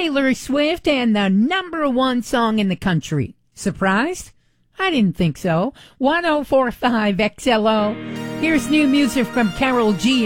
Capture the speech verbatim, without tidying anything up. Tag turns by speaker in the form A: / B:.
A: Taylor Swift and the number one song in the country. Surprised? I didn't think so. one oh four point five X L O. Here's new music from Carol G.